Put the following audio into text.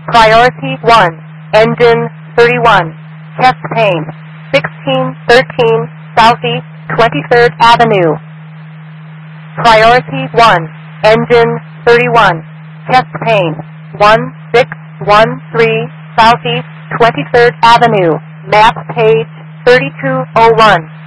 Priority 1, engine 31, chest pain, 1613 Southeast 23rd Avenue. Priority 1, engine 31, chest pain, 1613 Southeast 23rd Avenue, map page 3201.